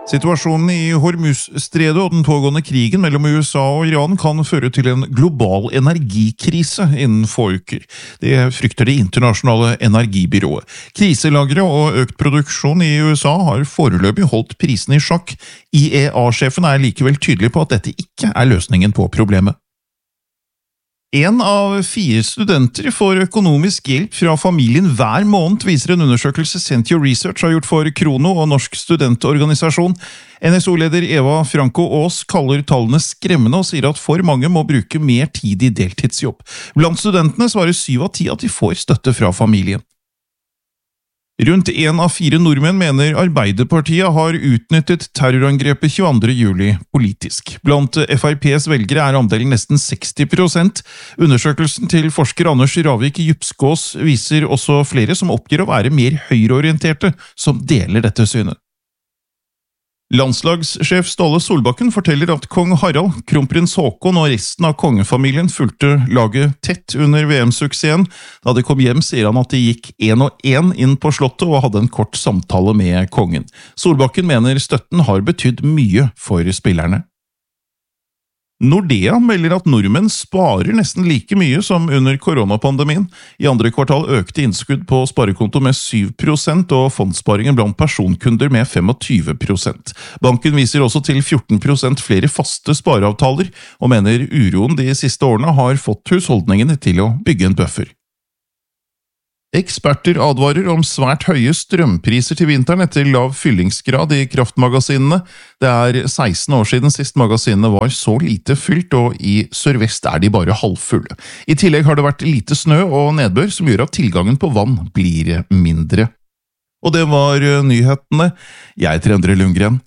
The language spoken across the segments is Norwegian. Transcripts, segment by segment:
Situasjonen i Hormuz-stredet og den pågående krigen mellom USA og Iran kan føre til en global energikrise innen få uker. Det frykter det internasjonale energibyrået. Kriselagre og økt produksjon i USA har foreløpig holdt prisene i sjakk. IEA-sjefen er likevel tydelig på at dette ikke er løsningen på problemet. 1 av 4 studenter får økonomisk hjelp fra familien hver måned, viser en undersøkelse Sentio Research har gjort for Krono og Norsk studentorganisasjon. NSO-leder Eva Franco Aas kaller tallene skremmende og sier at for mange må bruke mer tid i deltidsjobb. Blant studentene svarer 7 av 10 at de får støtte fra familien. Rundt 1 av 4 nordmenn mener Arbeiderpartiet har utnyttet terrorangrepet 22. juli politisk. Blant FrPs velgere er andelen nesten 60%. Undersøkelsen til forsker Anders Ravik Djupskås viser også flere som oppgir å være mer høyreorienterte, som deler dette synet. Landslagssjef Ståle Solbakken forteller at kong Harald, kronprins Haakon og resten av kongefamilien fulgte laget tett under VM-suksessen. Da de kom hjem sier han at de gikk 1 og 1 inn på slottet og hadde en kort samtale med kongen. Solbakken mener støtten har betydd mye for spillerne. Nordea melder at nordmenn sparer nesten like mye som under koronapandemien. I andre kvartal økte innskudd på sparekonto med 7% og fondssparingen blant personkunder med 25%. Banken viser også til 14% flere faste spareavtaler, og mener uroen de siste årene har fått husholdningene til å bygge en buffer. Eksperter advarer om svært høye strømpriser til vinteren etter lav fyllingsgrad i kraftmagasinene. Det er 16 år siden sist magasinene var så lite fylt, og i sørvest er de bare halvfulle. I tillegg har det vært lite snø og nedbør som gjør at tilgangen på vann blir mindre. Og det var nyhetene. Jeg heter Endre Lundgren.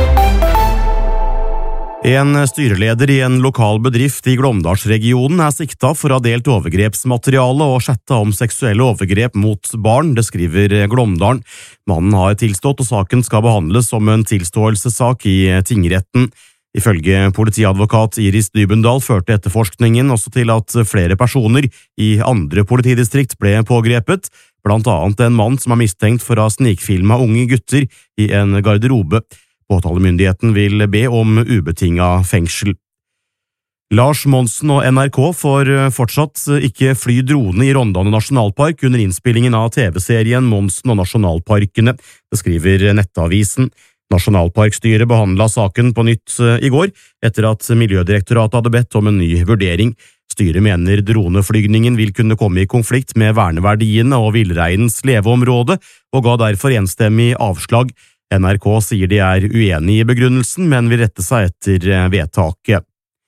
En styreleder i en lokal bedrift i Glåmdalsregionen er sikta for å ha delt overgrepsmateriale og chatta om seksuelle overgrep mot barn, det skriver Glåmdalen. Mannen har tilstått, og saken skal behandles som en tilståelsessak i tingretten. Ifølge politiadvokat Iris Dybendal førte etterforskningen også til at flere personer i andre politidistrikt ble pågrepet, blant annet en mann som er mistenkt for å ha snikfilmet unge gutter i en garderobe. Påtalemyndigheten vil be om ubetinget fengsel. Lars Monsen og NRK får fortsatt ikke fly drone i Rondane nasjonalpark under innspillingen av TV-serien Monsen og nasjonalparkene, det skriver Nettavisen. Nasjonalparkstyret behandlet saken på nytt i går, etter at Miljødirektoratet hadde bedt om en ny vurdering. Styret mener droneflygningen vil kunne komme i konflikt med verneverdiene og villreinens leveområde, og ga derfor enstemmig avslag. NRK sier de er uenig i begrunnelsen, men vil rette seg etter vedtaket.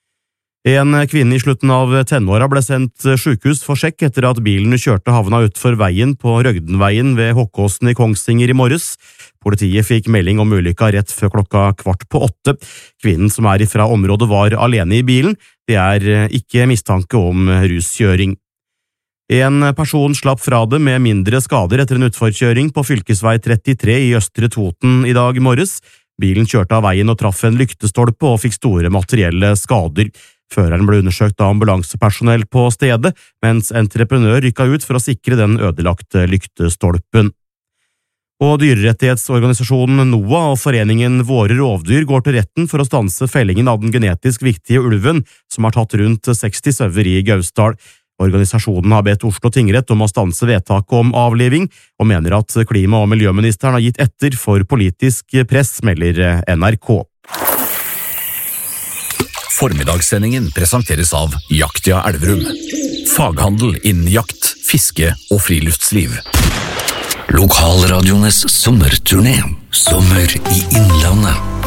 En kvinne i slutten av tenåra ble sendt sykehus for sjekk etter at bilen kjørte havna utfor veien på Røgdenveien ved Hokkåsen i Kongsvinger i morges. Politiet fikk melding om ulykka rett før 7:15. Kvinnen som er fra området var alene i bilen. Det er ikke mistanke om ruskjøring. En person slapp fra det med mindre skader etter en utforkjøring på fylkesvei 33 i Østre Toten i dag morges. Bilen kjørte av veien og traff en lyktestolpe og fikk store materielle skader. Føreren ble undersøkt av ambulansepersonell på stedet, mens entreprenør rykka ut for å sikre den ødelagte lyktestolpen. Og dyrerettighetsorganisasjonen NOAH og foreningen Våre rovdyr går til retten for å stanse fellingen av den genetisk viktige ulven, som har tatt rundt 60 sauer i Gausdal. Organisasjonen har bedt Oslo tingrett om å stanse vedtaket om avliving, og mener at klima- og miljøministeren har gitt etter for politisk press, melder NRK. Formiddagssendingen presenteres av Jaktia Elverum. Faghandel innen jakt, fiske og friluftsliv. Lokalradiones sommerturné. Sommer i Innlandet.